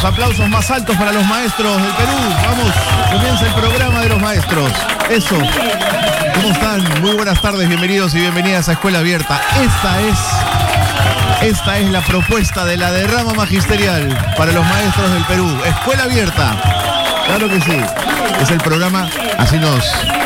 Los aplausos más altos para los maestros del Perú. Vamos, comienza el programa de los maestros. Eso. ¿Cómo están? Muy buenas tardes, bienvenidos y bienvenidas a Escuela Abierta. Esta es la propuesta de la derrama magisterial para los maestros del Perú. Escuela Abierta. Claro que sí. Es el programa, así nos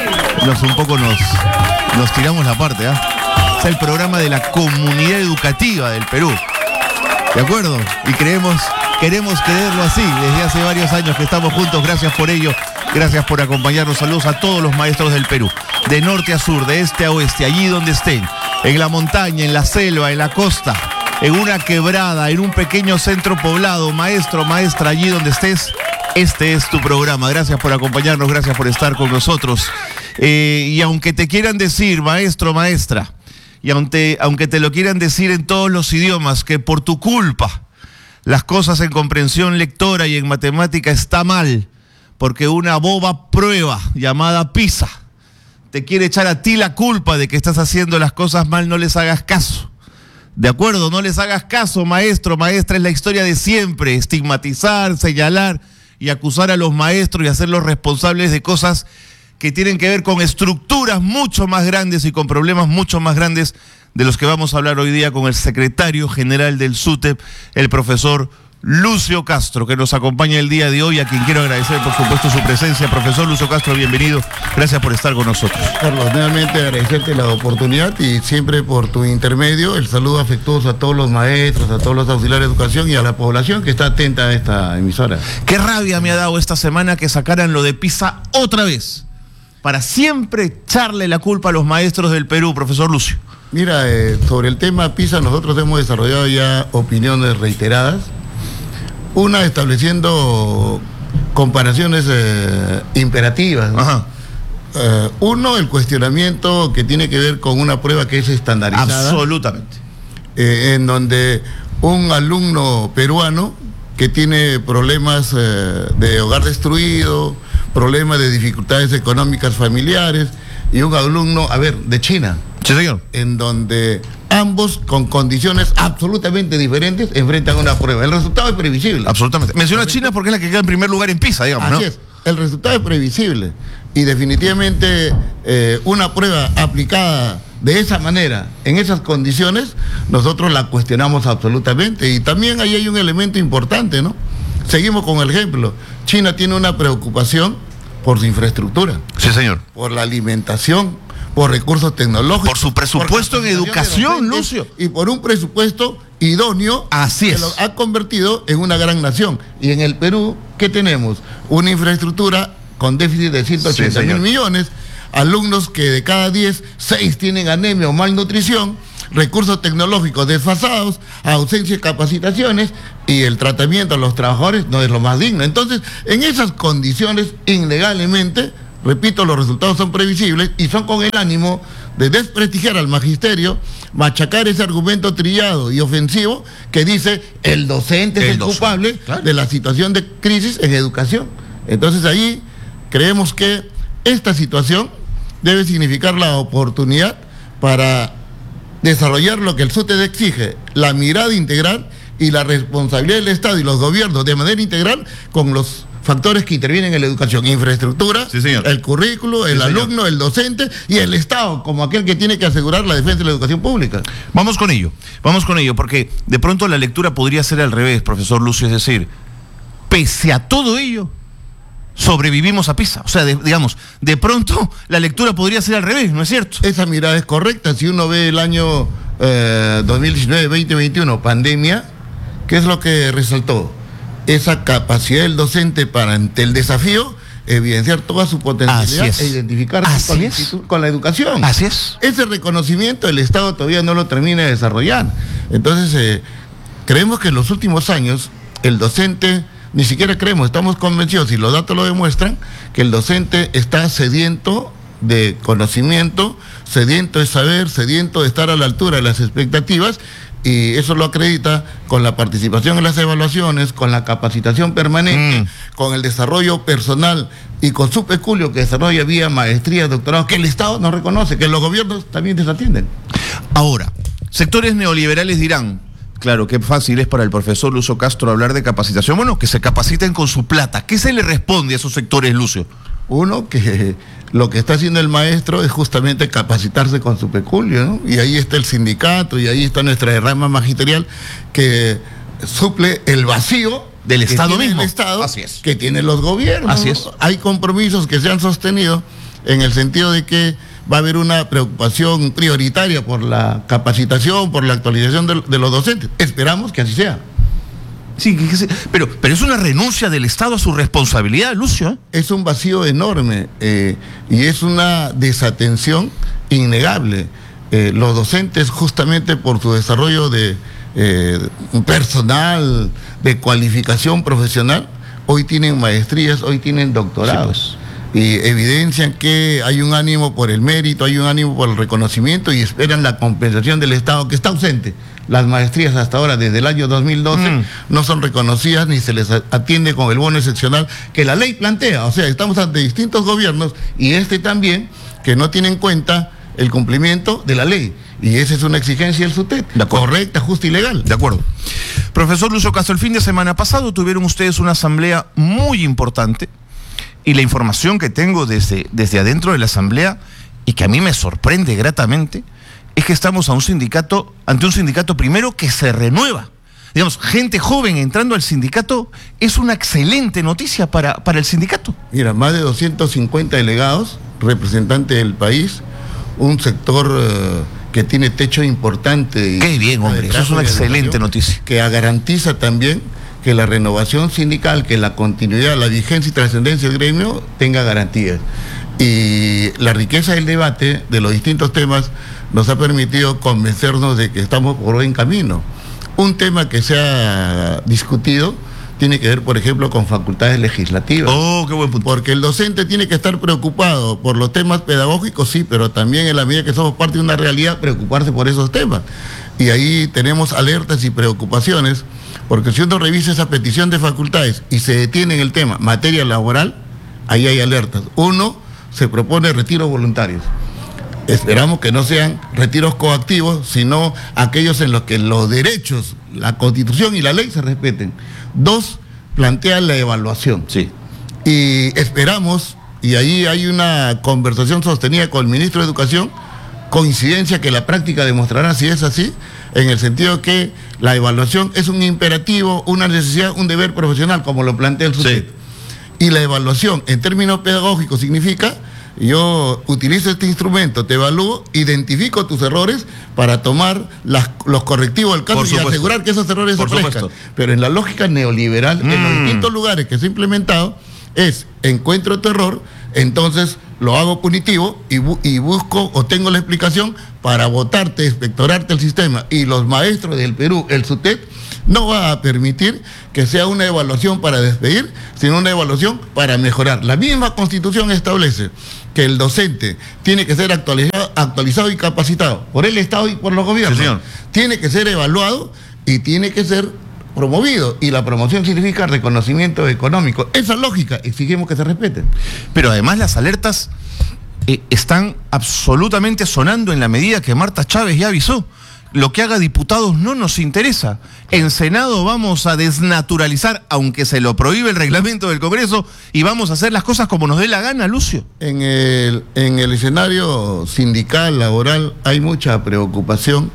tiramos la parte, ¿ah? Es el programa de la comunidad educativa del Perú. ¿De acuerdo? Y queremos creerlo así. Desde hace varios años que estamos juntos. Gracias por ello. Gracias por acompañarnos. Saludos a todos los maestros del Perú. De norte a sur, de este a oeste, allí donde estén. En la montaña, en la selva, en la costa, en una quebrada, en un pequeño centro poblado. Maestro, maestra, allí donde estés. Este es tu programa. Gracias por acompañarnos. Gracias por estar con nosotros. Y aunque te quieran decir, maestro, maestra, y aunque te lo quieran decir en todos los idiomas, que por tu culpa las cosas en comprensión lectora y en matemática está mal, porque una boba prueba llamada PISA te quiere echar a ti la culpa de que estás haciendo las cosas mal, no les hagas caso. ¿De acuerdo? No les hagas caso, maestro, maestra, es la historia de siempre. Estigmatizar, señalar y acusar a los maestros y hacerlos responsables de cosas que tienen que ver con estructuras mucho más grandes y con problemas mucho más grandes de los que vamos a hablar hoy día con el secretario general del SUTEP, el profesor Lucio Castro, que nos acompaña el día de hoy, a quien quiero agradecer, por supuesto, su presencia. Profesor Lucio Castro, bienvenido. Gracias por estar con nosotros. Carlos, nuevamente agradecerte la oportunidad y siempre por tu intermedio el saludo afectuoso a todos los maestros, a todos los auxiliares de educación y a la población que está atenta a esta emisora. Qué rabia me ha dado esta semana que sacaran lo de PISA otra vez, para siempre echarle la culpa a los maestros del Perú, profesor Lucio. Mira, sobre el tema PISA nosotros hemos desarrollado ya opiniones reiteradas. Una estableciendo comparaciones imperativas, ¿no? Ajá. Uno, el cuestionamiento que tiene que ver con una prueba que es estandarizada. Absolutamente. En donde un alumno peruano que tiene problemas de hogar destruido, problemas de dificultades económicas familiares, y un alumno, de China. Sí, señor. En donde ambos, con condiciones absolutamente diferentes, enfrentan una prueba. El resultado es previsible. Absolutamente. Menciona China porque es la que queda en primer lugar en PISA, digamos, ¿no? Así es. El resultado es previsible. Y definitivamente una prueba aplicada de esa manera, en esas condiciones, nosotros la cuestionamos absolutamente. Y también ahí hay un elemento importante, ¿no? Seguimos con el ejemplo. China tiene una preocupación por su infraestructura. Sí, señor. Por la alimentación, por recursos tecnológicos. Por su presupuesto en educación, Lucio. Y por un presupuesto idóneo. Así es. Que lo ha convertido en una gran nación. Y en el Perú, ¿qué tenemos? Una infraestructura con déficit de 180.000 millones, alumnos que de cada 10, 6 tienen anemia o malnutrición, recursos tecnológicos desfasados, ausencia de capacitaciones, y el tratamiento a los trabajadores no es lo más digno. Entonces, en esas condiciones, innegablemente, repito, los resultados son previsibles y son con el ánimo de desprestigiar al magisterio, machacar ese argumento trillado y ofensivo que dice el docente es el culpable, claro, de la situación de crisis en educación. Entonces ahí creemos que esta situación debe significar la oportunidad para desarrollar lo que el SUTEP exige, la mirada integral y la responsabilidad del Estado y los gobiernos de manera integral con los factores que intervienen en la educación: infraestructura, sí, señor, el currículo, el alumno, señor, el docente y el Estado como aquel que tiene que asegurar la defensa de la educación pública. Vamos con ello, porque de pronto la lectura podría ser al revés, profesor Lucio, es decir, pese a todo ello, sobrevivimos a PISA. O sea, digamos, de pronto la lectura podría ser al revés, ¿no es cierto? Esa mirada es correcta. Si uno ve el año 2019-2021, pandemia, ¿qué es lo que resaltó? Esa capacidad del docente para, ante el desafío, evidenciar toda su potencialidad e identificarse con la educación. Así es. Ese reconocimiento el Estado todavía no lo termina de desarrollar. Entonces, creemos que en los últimos años el docente, ni siquiera creemos, estamos convencidos, y los datos lo demuestran, que el docente está sediento de conocimiento, sediento de saber, sediento de estar a la altura de las expectativas, y eso lo acredita con la participación en las evaluaciones, con la capacitación permanente, con el desarrollo personal y con su peculio que desarrolla vía maestría, doctorado, que el Estado no reconoce, que los gobiernos también desatienden. Ahora, sectores neoliberales dirán, Claro, qué fácil es para el profesor Lucio Castro hablar de capacitación. Bueno, que se capaciten con su plata. ¿Qué se le responde a esos sectores, Lucio? Uno, que lo que está haciendo el maestro es justamente capacitarse con su peculio, ¿no? Y ahí está el sindicato, y ahí está nuestra rama magisterial que suple el vacío del Estado mismo. El Estado, así es, que tienen los gobiernos. Así es. Hay compromisos que se han sostenido en el sentido de que va a haber una preocupación prioritaria por la capacitación, por la actualización de los docentes. Esperamos que así sea. Sí, pero es una renuncia del Estado a su responsabilidad, Lucio, ¿eh? Es un vacío enorme y es una desatención innegable. Los docentes, justamente por su desarrollo de personal, de cualificación profesional, hoy tienen maestrías, hoy tienen doctorados. Sí, pues. Y evidencian que hay un ánimo por el mérito, hay un ánimo por el reconocimiento y esperan la compensación del Estado, que está ausente. Las maestrías hasta ahora, desde el año 2012, no son reconocidas ni se les atiende con el bono excepcional que la ley plantea. O sea, estamos ante distintos gobiernos y también, que no tiene en cuenta el cumplimiento de la ley. Y esa es una exigencia del SUTET, correcta, justa y legal. De acuerdo. Profesor Lucio Castro, el fin de semana pasado tuvieron ustedes una asamblea muy importante. Y la información que tengo desde adentro de la asamblea, y que a mí me sorprende gratamente, es que estamos ante un sindicato primero que se renueva. Digamos, gente joven entrando al sindicato es una excelente noticia para el sindicato. Mira, más de 250 delegados, representantes del país, un sector que tiene techo importante. Qué bien, hombre, eso es una excelente noticia. Que garantiza también que la renovación sindical, que la continuidad, la vigencia y trascendencia del gremio tenga garantías. Y la riqueza del debate de los distintos temas nos ha permitido convencernos de que estamos por buen camino. Un tema que se ha discutido tiene que ver, por ejemplo, con facultades legislativas. Oh, qué buen punto. Porque el docente tiene que estar preocupado por los temas pedagógicos, sí, pero también en la medida que somos parte de una realidad, preocuparse por esos temas. Y ahí tenemos alertas y preocupaciones, porque si uno revisa esa petición de facultades y se detiene en el tema materia laboral, ahí hay alertas. Uno, se propone retiros voluntarios. Esperamos que no sean retiros coactivos, sino aquellos en los que los derechos, la Constitución y la ley se respeten. Dos, plantea la evaluación. Sí. Y esperamos, y ahí hay una conversación sostenida con el ministro de Educación, coincidencia que la práctica demostrará si es así, en el sentido que la evaluación es un imperativo, una necesidad, un deber profesional, como lo plantea el SUTET. Sí. Y la evaluación, en términos pedagógicos, significa: yo utilizo este instrumento, te evalúo, identifico tus errores para tomar los correctivos del caso y asegurar que esos errores se ofrezcan. Pero en la lógica neoliberal, en los distintos lugares que se ha implementado, es: encuentro tu error, entonces lo hago punitivo y busco o tengo la explicación para votarte, expectorarte el sistema. Y los maestros del Perú, el SUTET, no va a permitir que sea una evaluación para despedir, sino una evaluación para mejorar. La misma Constitución establece que el docente tiene que ser actualizado y capacitado por el Estado y por los gobiernos. Sí, tiene que ser evaluado y tiene que ser promovido. Y la promoción significa reconocimiento económico. Esa lógica exigimos que se respete. Pero además las alertas están absolutamente sonando en la medida que Marta Chávez ya avisó. Lo que haga diputados no nos interesa. En Senado vamos a desnaturalizar, aunque se lo prohíbe el reglamento del Congreso, y vamos a hacer las cosas como nos dé la gana, Lucio. En el escenario sindical, laboral, hay mucha preocupación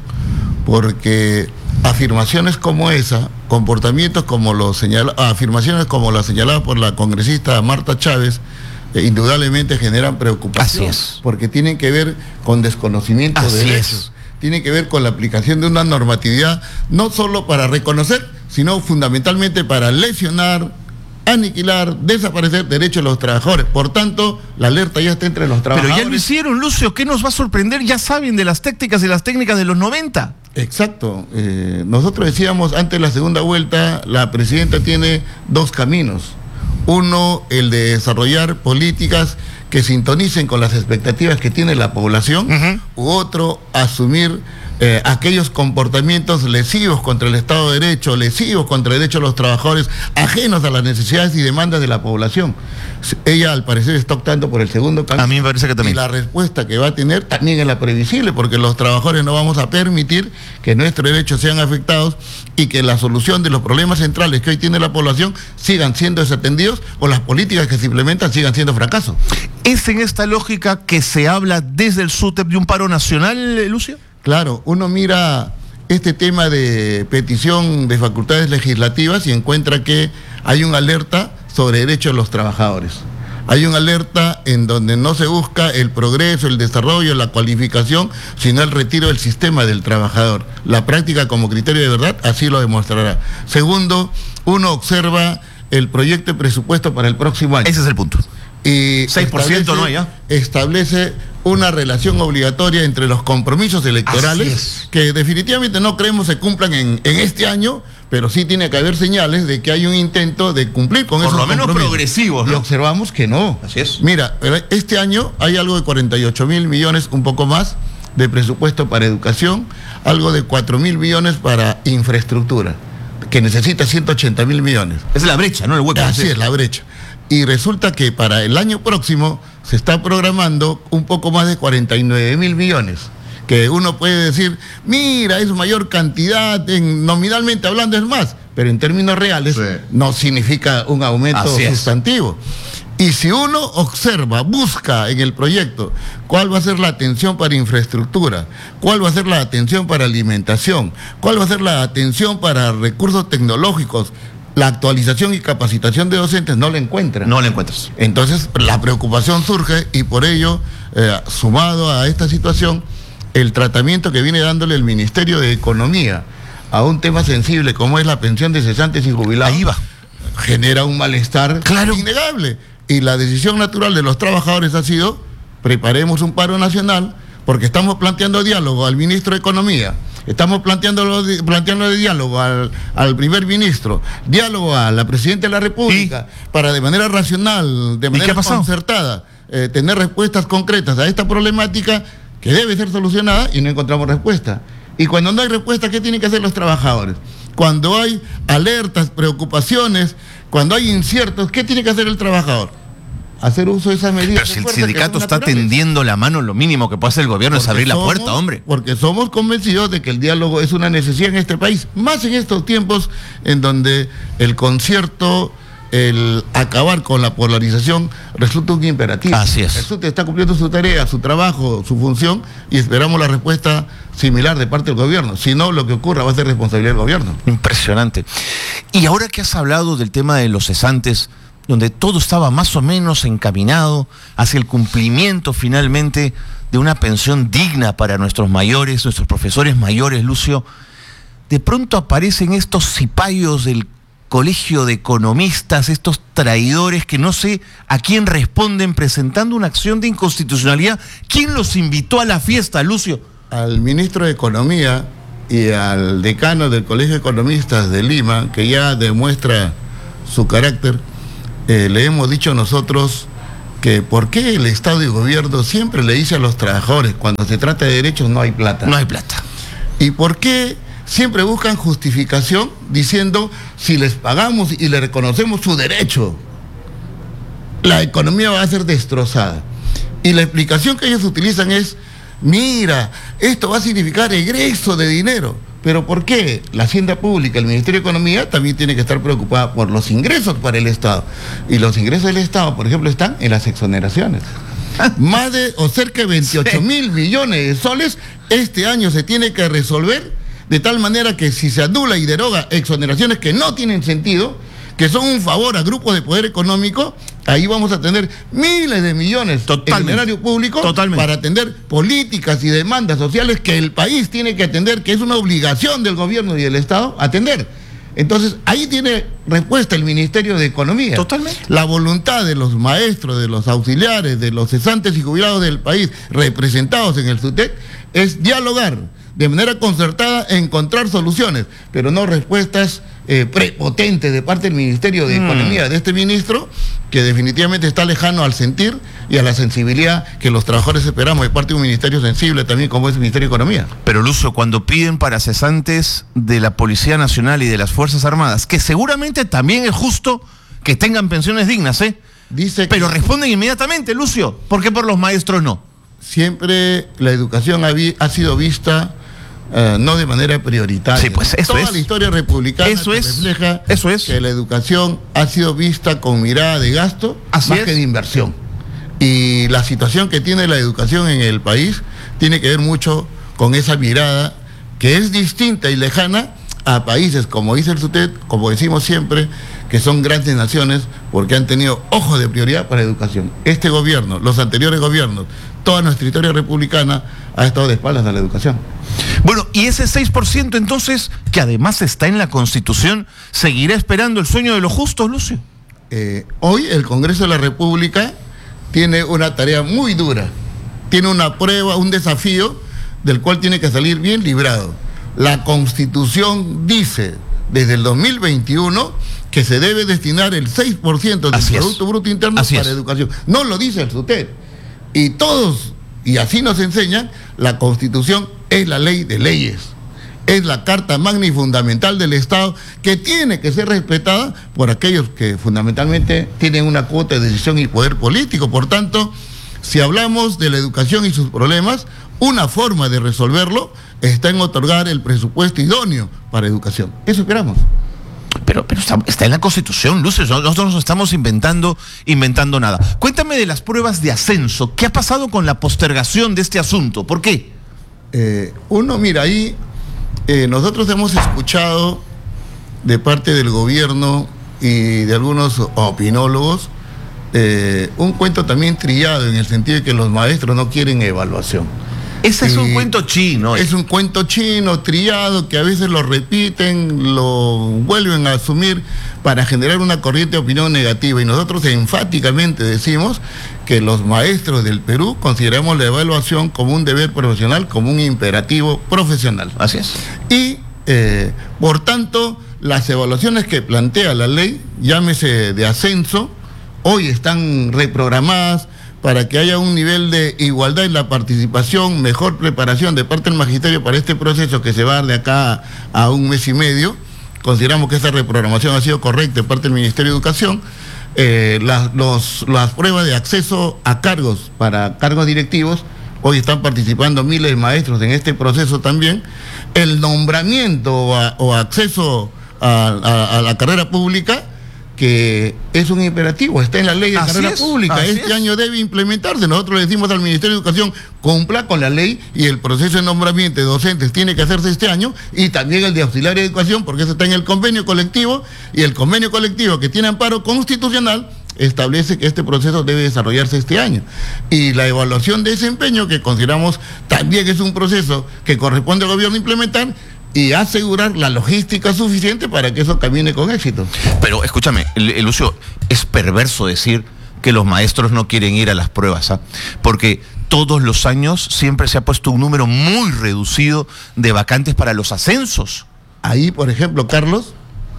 porque afirmaciones como esa, comportamientos como afirmaciones como las señaladas por la congresista Marta Chávez, indudablemente generan preocupación. Así es. Porque tienen que ver con desconocimiento de derechos. Tiene que ver con la aplicación de una normatividad no solo para reconocer, sino fundamentalmente para lesionar, aniquilar, desaparecer derechos de los trabajadores. Por tanto, la alerta ya está entre los trabajadores. Pero ya lo hicieron, Lucio. ¿Qué nos va a sorprender? Ya saben de las tácticas y las técnicas de los 90. Exacto. Nosotros decíamos antes de la segunda vuelta, la presidenta tiene dos caminos. Uno, el de desarrollar políticas que sintonicen con las expectativas que tiene la población, u otro, asumir aquellos comportamientos lesivos contra el Estado de Derecho, lesivos contra el derecho de los trabajadores, ajenos a las necesidades y demandas de la población. Ella, al parecer, está optando por el segundo camino. A mí me parece que también. Y la respuesta que va a tener también es la previsible, porque los trabajadores no vamos a permitir que nuestros derechos sean afectados y que la solución de los problemas centrales que hoy tiene la población sigan siendo desatendidos, o las políticas que se implementan sigan siendo fracasos. ¿Es en esta lógica que se habla desde el SUTEP de un paro nacional, Lucio? Claro, uno mira este tema de petición de facultades legislativas y encuentra que hay una alerta sobre derechos de los trabajadores. Hay una alerta en donde no se busca el progreso, el desarrollo, la cualificación, sino el retiro del sistema del trabajador. La práctica como criterio de verdad así lo demostrará. Segundo, uno observa el proyecto de presupuesto para el próximo año. Ese es el punto. Y 6% no hay, ¿ya? Establece una relación obligatoria entre los compromisos electorales que definitivamente no creemos se cumplan en este año, pero sí tiene que haber señales de que hay un intento de cumplir con esos compromisos. Por lo menos progresivos, ¿no? Y observamos que no. Así es. Mira, este año hay algo de 48.000 millones, un poco más, de presupuesto para educación, algo de 4.000 millones para infraestructura, que necesita 180.000 millones. Es la brecha, ¿no? El hueco. Así es, la brecha. Y resulta que para el año próximo se está programando un poco más de 49.000 millones. Que uno puede decir, mira, es mayor cantidad, nominalmente hablando es más, pero en términos reales no significa un aumento sustantivo. Y si uno observa, busca en el proyecto cuál va a ser la atención para infraestructura, cuál va a ser la atención para alimentación, cuál va a ser la atención para recursos tecnológicos, la actualización y capacitación de docentes, no la encuentran. No la encuentras. Entonces la preocupación surge y por ello, sumado a esta situación, el tratamiento que viene dándole el Ministerio de Economía a un tema sensible como es la pensión de cesantes y jubilados, ahí va, genera un malestar innegable. Y la decisión natural de los trabajadores ha sido, preparemos un paro nacional, porque estamos planteando diálogo al ministro de Economía, estamos planteando de diálogo al primer ministro, diálogo a la presidenta de la República, para de manera racional, de manera concertada, tener respuestas concretas a esta problemática que debe ser solucionada, y no encontramos respuesta. Y cuando no hay respuesta, ¿qué tienen que hacer los trabajadores? Cuando hay alertas, preocupaciones, cuando hay inciertos, ¿qué tiene que hacer el trabajador? Hacer uso de esas medidas. Pero si el sindicato está tendiendo la mano, lo mínimo que puede hacer el gobierno es abrir la puerta, hombre. Porque somos convencidos de que el diálogo es una necesidad en este país, más en estos tiempos en donde el concierto, el acabar con la polarización resulta un imperativo. Así es. El SUTE está cumpliendo su tarea, su trabajo, su función, y esperamos la respuesta similar de parte del gobierno. Si no, lo que ocurra va a ser responsabilidad del gobierno. Impresionante. Y ahora que has hablado del tema de los cesantes, donde todo estaba más o menos encaminado hacia el cumplimiento finalmente de una pensión digna para nuestros mayores, nuestros profesores mayores, Lucio, de pronto aparecen estos cipayos del Colegio de Economistas, estos traidores que no sé a quién responden presentando una acción de inconstitucionalidad. ¿Quién los invitó a la fiesta, Lucio? Al ministro de Economía y al decano del Colegio de Economistas de Lima, que ya demuestra su carácter. Le hemos dicho nosotros que por qué el Estado y el gobierno siempre le dice a los trabajadores, cuando se trata de derechos no hay plata. No hay plata. Y por qué siempre buscan justificación diciendo, si les pagamos y les reconocemos su derecho, la economía va a ser destrozada. Y la explicación que ellos utilizan es, mira, esto va a significar egreso de dinero. ¿Pero por qué? La Hacienda Pública, el Ministerio de Economía también tiene que estar preocupada por los ingresos para el Estado. Y los ingresos del Estado, por ejemplo, están en las exoneraciones. Más de o cerca de 28.000 millones de soles este año se tiene que resolver, de tal manera que si se anula y deroga exoneraciones que no tienen sentido, que son un favor a grupos de poder económico, ahí vamos a tener miles de millones en el erario público para atender políticas y demandas sociales que el país tiene que atender, que es una obligación del gobierno y del Estado atender. Entonces, ahí tiene respuesta el Ministerio de Economía. Totalmente. La voluntad de los maestros, de los auxiliares, de los cesantes y jubilados del país representados en el SUTEC es dialogar de manera concertada, encontrar soluciones, pero no respuestas prepotentes de parte del Ministerio de Economía, de este ministro, que definitivamente está lejano al sentir y a la sensibilidad que los trabajadores esperamos de parte de un ministerio sensible también como es el Ministerio de Economía. Pero Lucio, cuando piden para cesantes de la Policía Nacional y de las Fuerzas Armadas, que seguramente también es justo que tengan pensiones dignas, pero responden inmediatamente, Lucio, ¿por qué por los maestros no? Siempre la educación ha sido vista no de manera prioritaria. Sí, pues eso Toda la historia republicana refleja que la educación ha sido vista con mirada de gasto más que de inversión. Y la situación que tiene la educación en el país tiene que ver mucho con esa mirada que es distinta y lejana a países, como dice el SUTEP, como decimos siempre, que son grandes naciones porque han tenido ojos de prioridad para la educación. Este gobierno, los anteriores gobiernos, toda nuestra historia republicana ha estado de espaldas a la educación. Bueno, y ese 6% entonces, que además está en la Constitución, ¿seguirá esperando el sueño de los justos, Lucio? Hoy el Congreso de la República tiene una tarea muy dura, tiene una prueba, un desafío del cual tiene que salir bien librado. La Constitución dice desde el 2021 que se debe destinar el 6% del Producto Bruto Interno para educación. No lo dice el SUTEP. Y todos, y así nos enseñan, la Constitución es la ley de leyes. Es la carta magna y fundamental del Estado que tiene que ser respetada por aquellos que fundamentalmente tienen una cuota de decisión y poder político. Por tanto, si hablamos de la educación y sus problemas, una forma de resolverlo está en otorgar el presupuesto idóneo para educación. Eso esperamos. Pero está en la Constitución, Lucio, nosotros no estamos inventando nada. Cuéntame de las pruebas de ascenso. ¿Qué ha pasado con la postergación de este asunto? ¿Por qué? Mira, ahí nosotros hemos escuchado de parte del gobierno y de algunos opinólogos un cuento también trillado en el sentido de que los maestros no quieren evaluación. Ese es un cuento chino. Es un cuento chino, trillado, que a veces lo repiten, lo vuelven a asumir para generar una corriente de opinión negativa. Y nosotros enfáticamente decimos que los maestros del Perú consideramos la evaluación como un deber profesional, como un imperativo profesional. Así es. Y, por tanto, las evaluaciones que plantea la ley, llámese de ascenso, hoy están reprogramadas para que haya un nivel de igualdad en la participación, mejor preparación de parte del magisterio para este proceso que se va a dar de acá a un mes y medio. Consideramos que esa reprogramación ha sido correcta de parte del Ministerio de Educación. Las pruebas de acceso a cargos para cargos directivos, hoy están participando miles de maestros en este proceso también. El nombramiento o acceso a la carrera pública, que es un imperativo, está en la ley de carrera pública, este año debe implementarse. Nosotros le decimos al Ministerio de Educación, cumpla con la ley y el proceso de nombramiento de docentes tiene que hacerse este año, y también el de auxiliar de educación, porque eso está en el convenio colectivo, y el convenio colectivo que tiene amparo constitucional establece que este proceso debe desarrollarse este año. Y la evaluación de desempeño, que consideramos también es un proceso que corresponde al gobierno implementar, y asegurar la logística suficiente para que eso camine con éxito. Pero escúchame, Lucio, es perverso decir que los maestros no quieren ir a las pruebas, porque todos los años siempre se ha puesto un número muy reducido de vacantes para los ascensos. Ahí, por ejemplo, Carlos,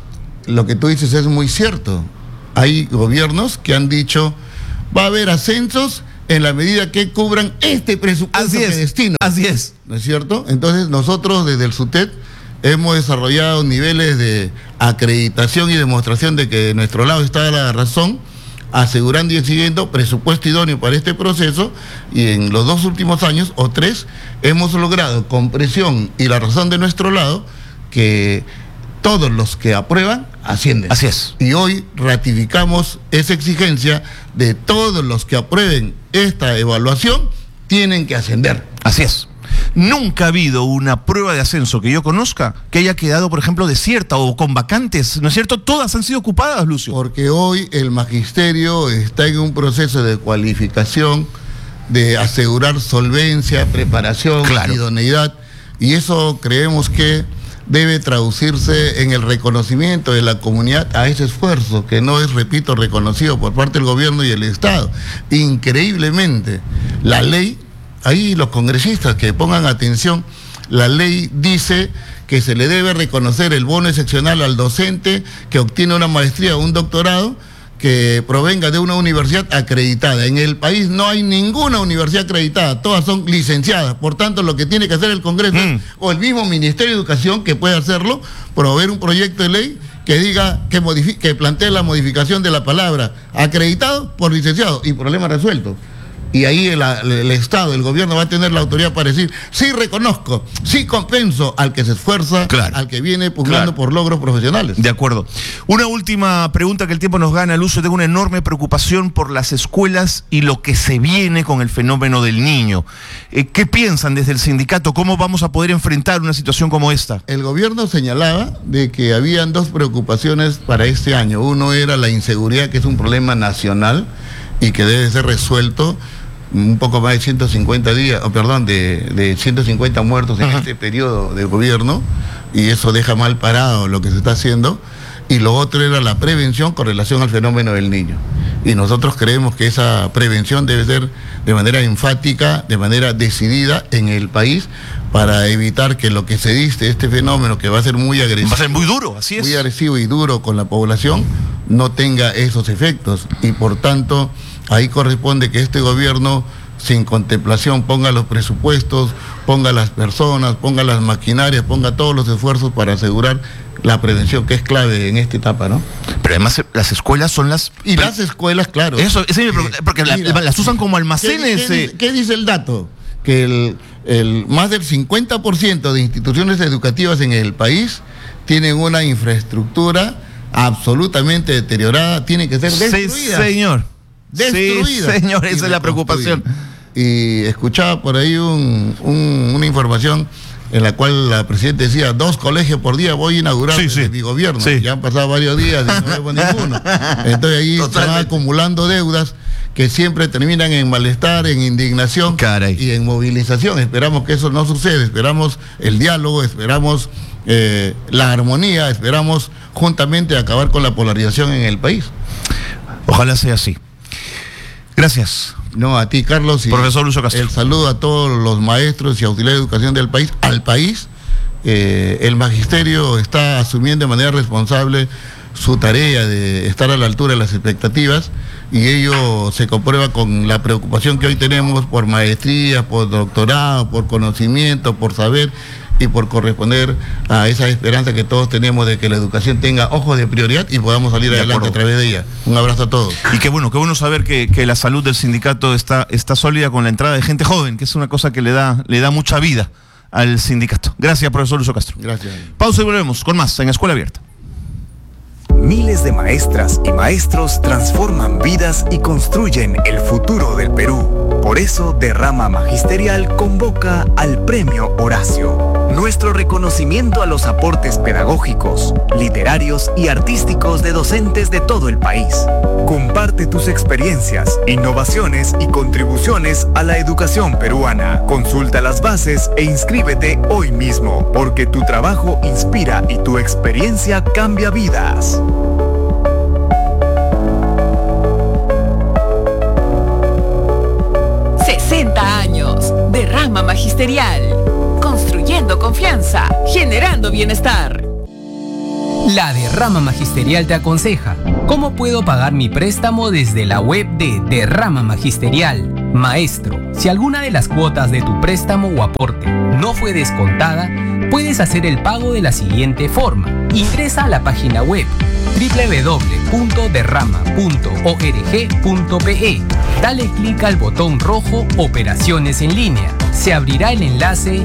lo que tú dices es muy cierto. Hay gobiernos que han dicho, va a haber ascensos en la medida que cubran este presupuesto que destino. Así es. ¿No es cierto? Entonces nosotros desde el SUTEP hemos desarrollado niveles de acreditación y demostración de que de nuestro lado está la razón, asegurando y exigiendo presupuesto idóneo para este proceso, y en los 2 últimos años, o 3, hemos logrado con presión y la razón de nuestro lado que todos los que aprueban ascienden. Así es. Y hoy ratificamos esa exigencia de todos los que aprueben esta evaluación tienen que ascender. Así es. Nunca ha habido una prueba de ascenso que yo conozca que haya quedado, por ejemplo, desierta o con vacantes, ¿no es cierto? Todas han sido ocupadas, Lucio. Porque hoy el magisterio está en un proceso de cualificación, de asegurar solvencia, preparación, idoneidad, y eso creemos que debe traducirse en el reconocimiento de la comunidad a ese esfuerzo, que no es, repito, reconocido por parte del gobierno y el Estado. Increíblemente, la ley, ahí los congresistas que pongan atención, la ley dice que se le debe reconocer el bono excepcional al docente que obtiene una maestría o un doctorado, que provenga de una universidad acreditada. En el país no hay ninguna universidad acreditada, todas son licenciadas. Por tanto, lo que tiene que hacer el Congreso o el mismo Ministerio de Educación, que puede hacerlo, promover un proyecto de ley que diga, que plantee la modificación de la palabra acreditado por licenciado, y problema resuelto. Y ahí el Estado, el gobierno va a tener la autoridad para decir, sí reconozco, sí compenso al que se esfuerza, claro, al que viene pugnando por logros profesionales. De acuerdo. Una última pregunta, que el tiempo nos gana, Lucio. Tengo una enorme preocupación por las escuelas y lo que se viene con el fenómeno del niño. ¿Qué piensan desde el sindicato? ¿Cómo vamos a poder enfrentar una situación como esta? El gobierno señalaba de que habían dos preocupaciones para este año. Uno era la inseguridad, que es un problema nacional y que debe ser resuelto. Un poco más de 150 días, de 150 muertos en este periodo de gobierno, y eso deja mal parado lo que se está haciendo. Y lo otro era la prevención con relación al fenómeno del niño. Y nosotros creemos que esa prevención debe ser de manera enfática, de manera decidida en el país, para evitar que lo que se dice, este fenómeno que va a ser muy agresivo. Va a ser muy duro, así es. Muy agresivo y duro con la población, no tenga esos efectos. Y por tanto, ahí corresponde que este gobierno, sin contemplación, ponga los presupuestos, ponga las personas, ponga las maquinarias, ponga todos los esfuerzos para asegurar la prevención, que es clave en esta etapa, ¿no? Pero además las escuelas son las... Y las escuelas, claro. Eso, esa es mi pregunta, porque las usan como almacenes. ¿Qué dice el dato? Que el más del 50% de instituciones educativas en el país tienen una infraestructura absolutamente deteriorada, tiene que ser destruida. Sí, señor. Destruida. Sí, señor, esa es la preocupación. Y escuchaba por ahí una información en la cual la presidenta decía, 2 colegios por día voy a inaugurar desde mi gobierno. Sí. Ya han pasado varios días y no vemos ninguno. Entonces ahí se van acumulando deudas que siempre terminan en malestar, en indignación y en movilización. Esperamos que eso no suceda, esperamos el diálogo, esperamos la armonía, esperamos juntamente acabar con la polarización en el país. Ojalá sea así. Gracias. No, a ti, Carlos. Y profesor Lucio Castro. El saludo a todos los maestros y auxiliares de educación del país, al país. El magisterio está asumiendo de manera responsable su tarea de estar a la altura de las expectativas, y ello se comprueba con la preocupación que hoy tenemos por maestría, por doctorado, por conocimiento, por saber y por corresponder a esa esperanza que todos tenemos de que la educación tenga ojos de prioridad y podamos salir adelante a través de ella. Un abrazo a todos. Y qué bueno saber que la salud del sindicato está sólida con la entrada de gente joven, que es una cosa que le da mucha vida al sindicato. Gracias, profesor Lucio Castro. Gracias. Pausa y volvemos con más en Escuela Abierta. Miles de maestras y maestros transforman vidas y construyen el futuro del Perú. Por eso, Derrama Magisterial convoca al Premio Horacio. Nuestro reconocimiento a los aportes pedagógicos, literarios y artísticos de docentes de todo el país. Comparte tus experiencias, innovaciones y contribuciones a la educación peruana. Consulta las bases e inscríbete hoy mismo, porque tu trabajo inspira y tu experiencia cambia vidas. Años, Derrama Magisterial, construyendo confianza, generando bienestar. La Derrama Magisterial te aconseja: ¿cómo puedo pagar mi préstamo desde la web de Derrama Magisterial? Maestro, si alguna de las cuotas de tu préstamo o aporte no fue descontada, puedes hacer el pago de la siguiente forma. Ingresa a la página web www.derrama.org.pe. Dale clic al botón rojo Operaciones en línea. Se abrirá el enlace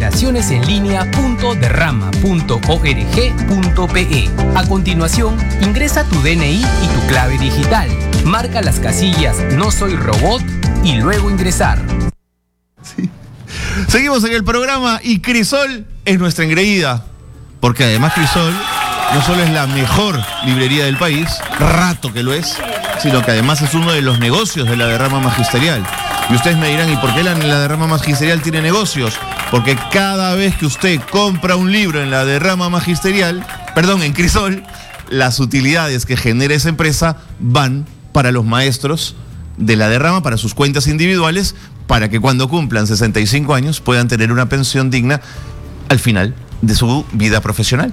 operacionesenlinea.derrama.org.pe. A continuación, ingresa tu DNI y tu clave digital. Marca las casillas No soy robot y luego ingresar. Sí. Seguimos en el programa y Crisol es nuestra engreída, porque además Crisol no solo es la mejor librería del país, rato que lo es, sino que además es uno de los negocios de la Derrama Magisterial. Y ustedes me dirán, ¿y por qué la Derrama Magisterial tiene negocios? Porque cada vez que usted compra un libro en la Derrama Magisterial, en Crisol, las utilidades que genera esa empresa van para los maestros de la Derrama, para sus cuentas individuales, para que cuando cumplan 65 años puedan tener una pensión digna al final de su vida profesional.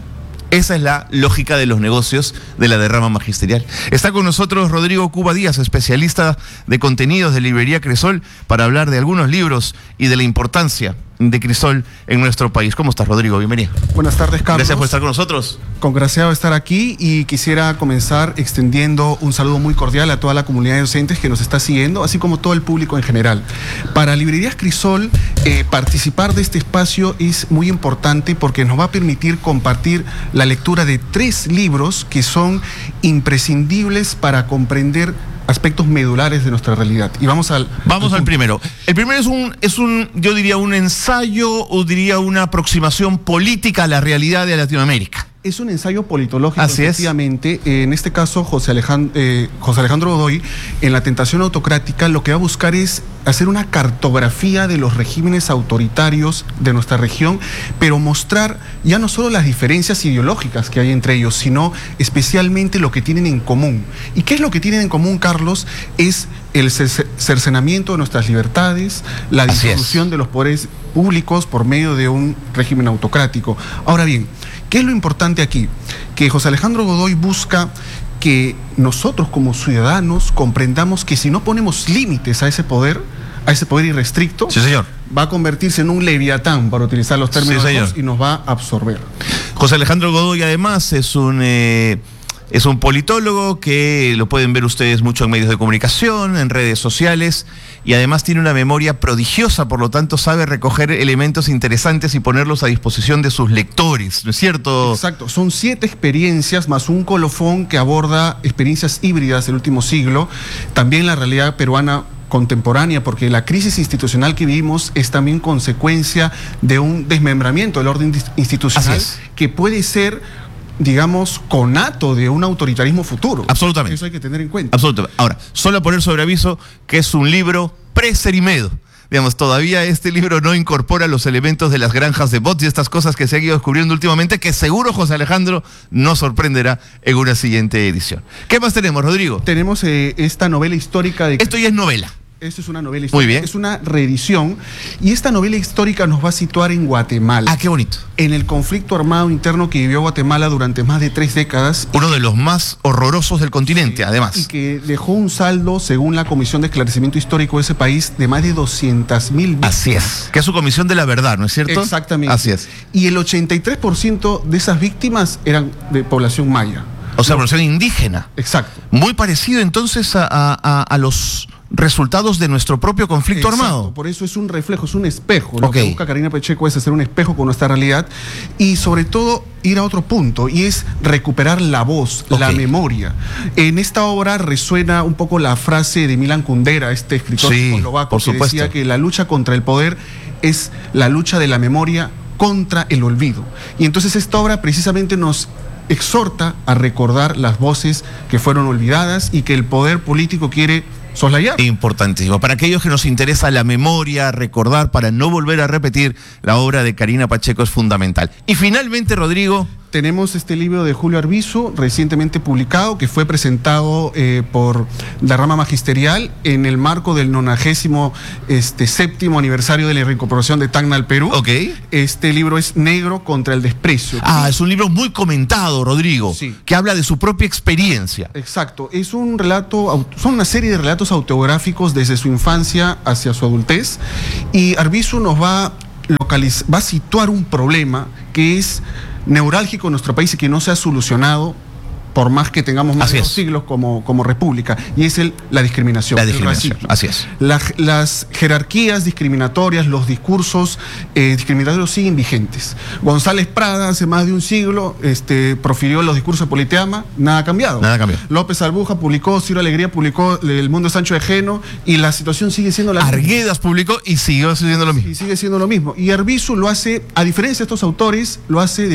Esa es la lógica de los negocios de la derrama magisterial. Está con nosotros Rodrigo Cuba Díaz, especialista de contenidos de Librería Crisol, para hablar de algunos libros y de la importancia de Crisol en nuestro país. ¿Cómo estás, Rodrigo? Bienvenido. Buenas tardes, Carlos. Gracias por estar con nosotros. Congraciado de estar aquí y quisiera comenzar extendiendo un saludo muy cordial a toda la comunidad de docentes que nos está siguiendo, así como todo el público en general. Para Librerías Crisol, participar de este espacio es muy importante porque nos va a permitir compartir la lectura de 3 libros que son imprescindibles para comprender aspectos medulares de nuestra realidad. Y vamos al primero. El primero es un, yo diría, un ensayo o diría una aproximación política a la realidad de Latinoamérica. Es un ensayo politológico, así efectivamente. En este caso, José Alejandro Godoy, en La tentación autocrática, lo que va a buscar es hacer una cartografía de los regímenes autoritarios de nuestra región, pero mostrar ya no solo las diferencias ideológicas que hay entre ellos, sino especialmente lo que tienen en común. ¿Y qué es lo que tienen en común, Carlos? Es el cercenamiento de nuestras libertades, la disolución de los poderes públicos por medio de un régimen autocrático. Ahora bien, ¿qué es lo importante aquí? Que José Alejandro Godoy busca que nosotros como ciudadanos comprendamos que si no ponemos límites a ese poder irrestricto, sí, señor, va a convertirse en un leviatán, para utilizar los términos, sí, señor, y nos va a absorber. José Alejandro Godoy además es un politólogo que lo pueden ver ustedes mucho en medios de comunicación, en redes sociales, y además tiene una memoria prodigiosa, por lo tanto sabe recoger elementos interesantes y ponerlos a disposición de sus lectores, ¿no es cierto? Exacto, son 7 experiencias más un colofón que aborda experiencias híbridas del último siglo, también la realidad peruana contemporánea, porque la crisis institucional que vivimos es también consecuencia de un desmembramiento del orden institucional que puede ser, digamos, conato de un autoritarismo futuro. Absolutamente. Eso hay que tener en cuenta. Absolutamente. Ahora, solo a poner sobre aviso que es un libro pre-Cerimedo. Digamos, todavía este libro no incorpora los elementos de las granjas de bots y estas cosas que se han ido descubriendo últimamente, que seguro José Alejandro nos sorprenderá en una siguiente edición. ¿Qué más tenemos, Rodrigo? Tenemos esta novela histórica de... Esto ya es novela. Esto es una novela histórica. Muy bien. Es una reedición y esta novela histórica nos va a situar en Guatemala. Ah, qué bonito. En el conflicto armado interno que vivió Guatemala durante más de 3 décadas. Uno de los más horrorosos del continente, además. Y que dejó un saldo, según la Comisión de Esclarecimiento Histórico de ese país, de más de 200.000 víctimas. Así es. Que es su Comisión de la Verdad, ¿no es cierto? Exactamente. Así es. Y el 83% de esas víctimas eran de población maya. O sea, población indígena. Exacto. Muy parecido entonces a los resultados de nuestro propio conflicto armado. Por eso es un reflejo, es un espejo. Lo que busca Karina Pacheco es hacer un espejo con nuestra realidad y sobre todo ir a otro punto, y es recuperar la voz, la memoria. En esta obra resuena un poco la frase de Milan Kundera, este escritor eslovaco, que decía que la lucha contra el poder es la lucha de la memoria contra el olvido. Y entonces esta obra precisamente nos exhorta a recordar las voces que fueron olvidadas y que el poder político quiere soslayar. Importantísimo. Para aquellos que nos interesa la memoria, recordar, para no volver a repetir, la obra de Karina Pacheco es fundamental. Y finalmente, Rodrigo, tenemos este libro de Julio Arbizu, recientemente publicado, que fue presentado por la rama magisterial en el marco del 97º aniversario de la reincorporación de Tacna al Perú. Este libro es Negro contra el desprecio. Es un libro muy comentado, Rodrigo, que habla de su propia experiencia. Exacto. Es un relato, son una serie de relatos autobiográficos desde su infancia hacia su adultez, y Arbizu nos va a situar un problema que es neurálgico en nuestro país y que no se ha solucionado por más que tengamos más de 2 siglos como república, y es la discriminación. La discriminación, así es. Las jerarquías discriminatorias, los discursos discriminatorios siguen vigentes. González Prada hace más de un siglo profirió los discursos de Politeama, nada ha cambiado. Nada cambió. López Albuja publicó, Ciro Alegría publicó El mundo es ancho de ajeno, y la situación sigue siendo la misma. Arguedas publicó y siguió siendo lo mismo. Y sigue siendo lo mismo. Y Arbizu lo hace, a diferencia de estos autores, lo hace